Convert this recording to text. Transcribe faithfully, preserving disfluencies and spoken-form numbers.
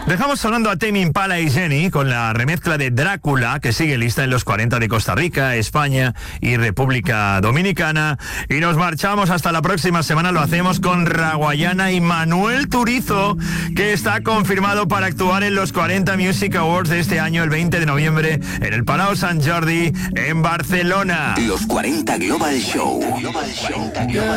Dejamos sonando a Tame Impala y Jenny con la remezcla de Drácula, que sigue lista en los cuarenta de Costa Rica, España y República Dominicana. Y nos marchamos hasta la próxima semana. Lo hacemos con Raguayana y Manuel Turizo, que está confirmado para actuar en los cuarenta Music Awards de este año, el veinte de noviembre, en el Palau Sant Jordi, en Barcelona. Los cuarenta Global Show. Global Show.